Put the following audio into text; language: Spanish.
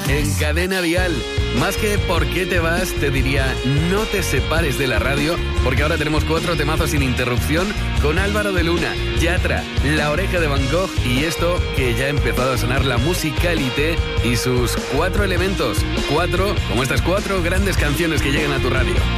en Cadena Dial. Más que ¿por qué te vas? Te diría no te separes de la radio, porque ahora tenemos 4 temazos sin interrupción con Álvaro de Luna, Yatra, La Oreja de Van Gogh y esto que ya ha empezado a sonar, la Musicalité y sus 4 elementos. 4, como estas 4 grandes canciones que llegan a tu radio.